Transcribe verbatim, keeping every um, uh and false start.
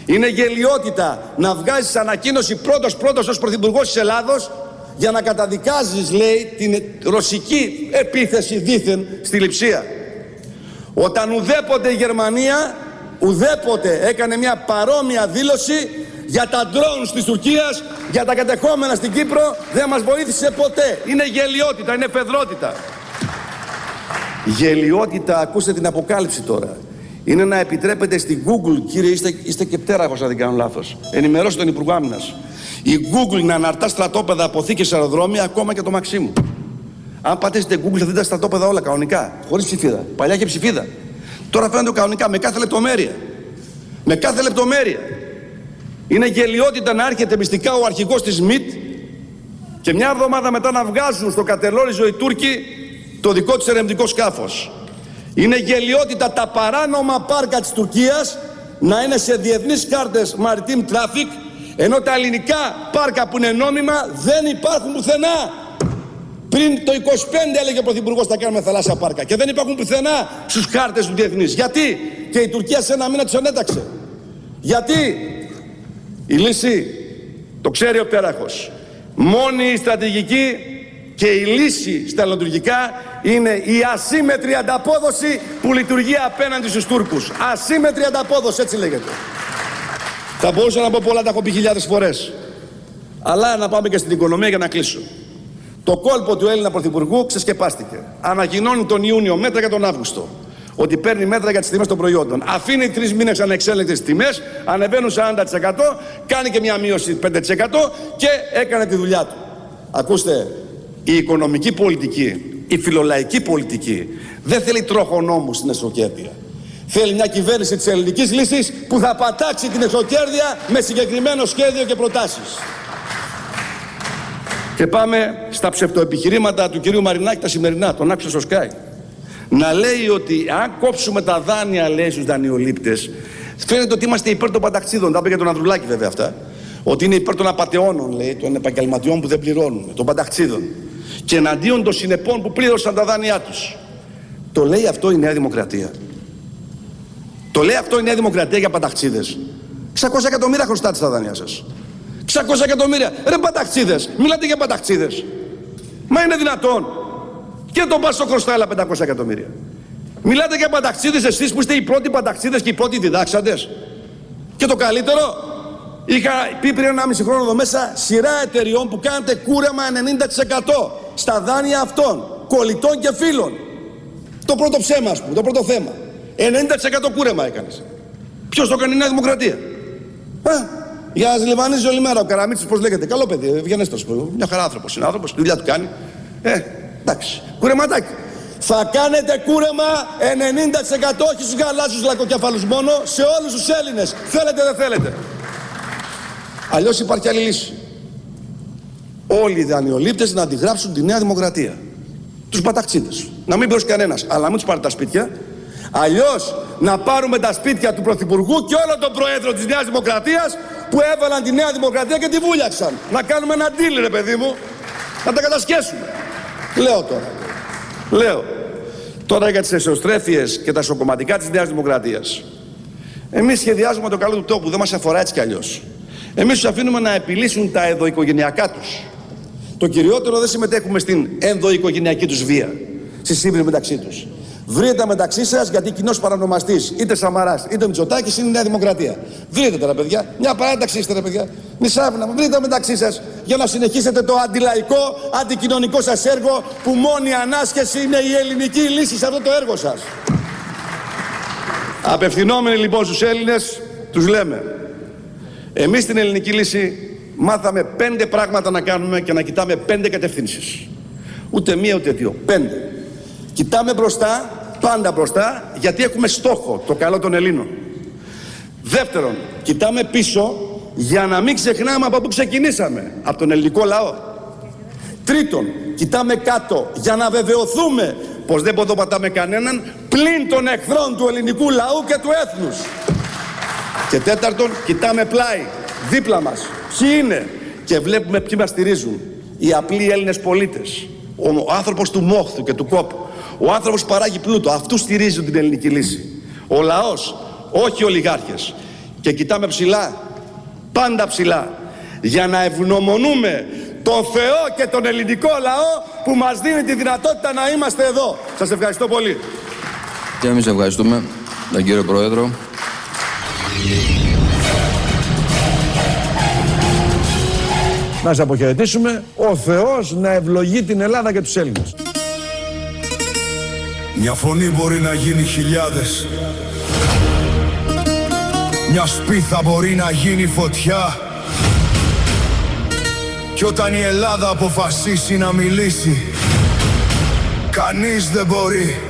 Είναι γελοιότητα να βγάζεις ανακοίνωση πρώτος πρώτος ως πρωθυπουργός της Ελλάδος για να καταδικάζεις, λέει, την ρωσική επίθεση δήθεν στη Λειψία. Όταν ουδέποτε η Γερμανία, ουδέποτε έκανε μια παρόμοια δήλωση για τα drones της Τουρκίας, για τα κατεχόμενα στην Κύπρο, δεν μας βοήθησε ποτέ. Είναι γελοιότητα, είναι φεδρότητα. Γελοιότητα, ακούστε την αποκάλυψη τώρα. Είναι να επιτρέπετε στην Google, κύριε, είστε, είστε και πτέραχος αν δεν κάνω λάθος, ενημερώστε τον Υπουργό Άμυνας, η Google να αναρτά στρατόπεδα, αποθήκες, αεροδρόμια, ακόμα και το Μαξίμου. Αν πατήσετε Google θα δείτε τα στρατόπεδα όλα κανονικά, χωρίς ψηφίδα. Παλιά είχε ψηφίδα. Τώρα φαίνονται κανονικά, με κάθε λεπτομέρεια. Με κάθε λεπτομέρεια. Είναι γελοιότητα να έρχεται μυστικά ο αρχηγός της ΜΙΤ και μια εβδομάδα μετά να βγάζουν στο κατελόριζο οι Τούρκοι το δικό τους ερευνητικό σκάφος. Είναι γελοιότητα τα παράνομα πάρκα της Τουρκίας να είναι σε διεθνείς κάρτες maritime traffic, ενώ τα ελληνικά πάρκα που είναι νόμιμα δεν υπάρχουν πουθενά. Πριν το είκοσι πέντε έλεγε ο Πρωθυπουργός θα κάνουμε θαλάσσια πάρκα και δεν υπάρχουν πουθενά στους κάρτες του διεθνείς. Γιατί? Και η Τουρκία σε ένα μήνα τους ανέταξε. Γιατί? Η λύση το ξέρει ο πτέραχος. Μόνη η στρατηγική και η λύση στα ελληνοτουρκικά είναι η ασύμετρη ανταπόδοση που λειτουργεί απέναντι στους Τούρκους. Ασύμετρη ανταπόδοση, έτσι λέγεται. Θα μπορούσα να πω πολλά, τα έχω πει χιλιάδες φορές. Αλλά να πάμε και στην οικονομία για να κλείσω. Το κόλπο του Έλληνα Πρωθυπουργού ξεσκεπάστηκε. Ανακοινώνει τον Ιούνιο μέτρα για τον Αύγουστο. Ότι παίρνει μέτρα για τις τιμές των προϊόντων. Αφήνει τρεις μήνες ανεξέλεγκτες τιμές, ανεβαίνουν σαράντα τοις εκατό, κάνει και μια μείωση πέντε τοις εκατό και έκανε τη δουλειά του. Ακούστε, η οικονομική πολιτική, η φιλολαϊκή πολιτική δεν θέλει τροχονόμους στην εσωκέρδεια. Θέλει μια κυβέρνηση της ελληνικής λύσης που θα πατάξει την εσωκέρδεια με συγκεκριμένο σχέδιο και προτάσεις. Και πάμε στα ψευτοεπιχειρήματα του κυρίου Μαρινάκη τα σημερινά, τον άκουσα στο Sky. Να λέει ότι αν κόψουμε τα δάνεια, λέει, στους δανειολήπτες, φαίνεται ότι είμαστε υπέρ των πανταξίδων. Τα είπε για τον Ανδρουλάκη βέβαια αυτά. Ότι είναι υπέρ των απατεώνων, λέει, των επαγγελματιών που δεν πληρώνουν, των πανταξίδων. Και εναντίον των συνεπών που πλήρωσαν τα δάνειά τους. Το λέει αυτό η Νέα Δημοκρατία. Το λέει αυτό η Νέα Δημοκρατία για πανταξίδες. εξακόσια εκατομμύρια χρωστάτε στα δάνεια σας. εξακόσια εκατομμύρια. Ρε πανταξίδες, μιλάτε για πανταξίδες. Μα είναι δυνατόν? Και τον Πασό χρωστάει άλλα πεντακόσια εκατομμύρια. Μιλάτε για πανταξίδες εσείς που είστε οι πρώτοι πανταξίδες και οι πρώτοι διδάξαντες. Και το καλύτερο, είχα πει πριν ένα μισή χρόνο εδώ μέσα σειρά εταιριών που κάνετε κούρεμα ενενήντα τοις εκατό στα δάνεια αυτών, κολλητών και φίλων. Το πρώτο ψέμα, ας πούμε, το πρώτο θέμα. ενενήντα τοις εκατό κούρεμα έκανες. Ποιος το έκανε? η Νέα Δημοκρατία. Α, για να ζηλευανίζει όλη μέρα ο Καραμίτσης, πώς λέγεται. Καλό παιδί, ευγενέστατος, μια χαρά άνθρωπος είναι άνθρωπος, τη δουλειά του κάνει. Ε, εντάξει, κουρεματάκι. Θα κάνετε κούρεμα ενενήντα τοις εκατό, όχι στους γαλάζιους λακκοκέφαλους μόνο, σε όλους τους Έλληνες. Θέλετε, δεν θέλετε. Αλλιώς υπάρχει άλλη λύση. Όλοι οι δανειολήπτες να αντιγράψουν τη Νέα Δημοκρατία. Τους παταξίδες. Να μην πληρώσει κανένας, αλλά μην τους πάρει τα σπίτια. Αλλιώς να πάρουμε τα σπίτια του Πρωθυπουργού και όλων των Προέδρων της Νέας Δημοκρατίας που έβαλαν τη Νέα Δημοκρατία και τη βούλιαξαν. Να κάνουμε ένα deal, ρε παιδί μου. Να τα κατασκέσουμε. Λέω τώρα. Λέω. Τώρα για τις εσωστρέφειες και τα σοκομματικά της Νέας Δημοκρατίας. Εμείς σχεδιάζουμε το καλό του τόπου, δεν μας αφορά έτσι κι αλλιώς. Εμείς τους αφήνουμε να επιλύσουν τα ενδοοικογενειακά τους. Το κυριότερο, δεν συμμετέχουμε στην ενδοοικογενειακή τους βία, στη σύμπνοια μεταξύ τους. Βρείτε μεταξύ σας, γιατί κοινός παρανομαστής, είτε Σαμαράς είτε Μητσοτάκης, είναι η Νέα Δημοκρατία. Βρείτε τα, παιδιά. Μια παράταξη είστε, ρε παιδιά. Μισάφυνα, βρείτε μεταξύ σας για να συνεχίσετε το αντιλαϊκό, αντικοινωνικό σας έργο που μόνη ανάσχεση είναι η ελληνική λύση σε αυτό το έργο σας. Απευθυνόμενοι λοιπόν στους Έλληνες, τους λέμε. Εμείς στην ελληνική λύση μάθαμε πέντε πράγματα να κάνουμε και να κοιτάμε πέντε κατευθύνσεις. Ούτε μία ούτε δύο. Πέντε. Κοιτάμε μπροστά, πάντα μπροστά, γιατί έχουμε στόχο το καλό των Ελλήνων. Δεύτερον, κοιτάμε πίσω για να μην ξεχνάμε από πού ξεκινήσαμε, από τον ελληνικό λαό. Τρίτον, κοιτάμε κάτω για να βεβαιωθούμε πως δεν ποδοπατάμε κανέναν πλην των εχθρών του ελληνικού λαού και του έθνους. Και τέταρτον, κοιτάμε πλάι, δίπλα μας, ποιοι είναι, και βλέπουμε ποιοι μας στηρίζουν. Οι απλοί Έλληνες πολίτες, ο άνθρωπος του μόχθου και του κόπου, ο άνθρωπος που παράγει πλούτο, αυτούς στηρίζουν την ελληνική λύση. Ο λαός, όχι οι ολιγάρχες. και κοιτάμε ψηλά, πάντα ψηλά, για να ευγνωμονούμε τον Θεό και τον ελληνικό λαό που μας δίνει τη δυνατότητα να είμαστε εδώ. Σας ευχαριστώ πολύ. Και εμείς ευχαριστούμε τον κύριο Πρόεδρο. Να σας αποχαιρετήσουμε. Ο Θεός να ευλογεί την Ελλάδα και τους Έλληνες. Μια φωνή μπορεί να γίνει χιλιάδες. Μια σπίθα μπορεί να γίνει φωτιά. Κι όταν η Ελλάδα αποφασίσει να μιλήσει, κανείς δεν μπορεί